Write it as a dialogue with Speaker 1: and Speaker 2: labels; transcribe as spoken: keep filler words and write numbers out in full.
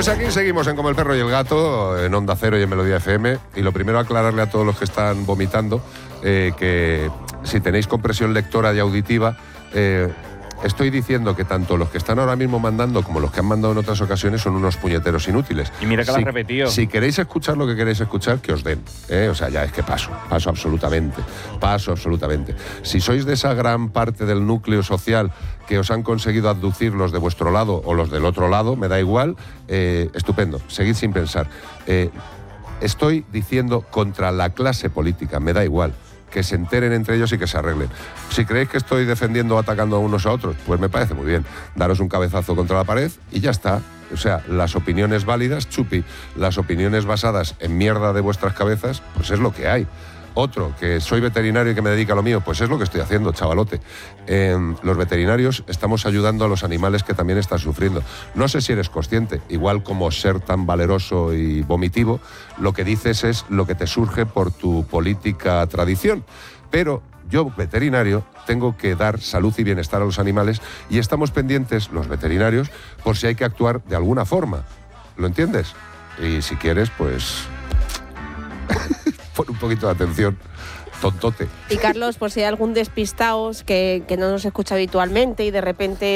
Speaker 1: Pues aquí seguimos en Como el perro y el gato, en Onda Cero y en Melodía F M. Y lo primero, aclararle a todos los que están vomitando eh, que si tenéis compresión lectora y auditiva, eh, estoy diciendo que tanto los que están ahora mismo mandando como los que han mandado en otras ocasiones son unos puñeteros inútiles.
Speaker 2: Y mira que
Speaker 1: si,
Speaker 2: lo has repetido.
Speaker 1: Si queréis escuchar lo que queréis escuchar, que os den. ¿eh? O sea, ya es que paso, paso absolutamente, paso absolutamente. Si sois de esa gran parte del núcleo social que os han conseguido abducir los de vuestro lado o los del otro lado, me da igual, eh, estupendo, seguid sin pensar. Eh, estoy diciendo contra la clase política, me da igual. Que se enteren entre ellos y que se arreglen. Si creéis que estoy defendiendo o atacando a unos a otros, pues me parece muy bien. Daros un cabezazo contra la pared y ya está. O sea, las opiniones válidas, chupi. Las opiniones basadas en mierda de vuestras cabezas, pues es lo que hay. Otro, que soy veterinario y que me dedica a lo mío, pues es lo que estoy haciendo, chavalote. Eh, los veterinarios estamos ayudando a los animales que también están sufriendo. No sé si eres consciente, igual como ser tan valeroso y vomitivo, lo que dices es lo que te surge por tu política tradición. Pero yo, veterinario, tengo que dar salud y bienestar a los animales y estamos pendientes, los veterinarios, por si hay que actuar de alguna forma. ¿Lo entiendes? Y si quieres, pues... pon un poquito de atención, tontote.
Speaker 3: Y Carlos, por si hay algún despistaos que, que no nos escucha habitualmente y de repente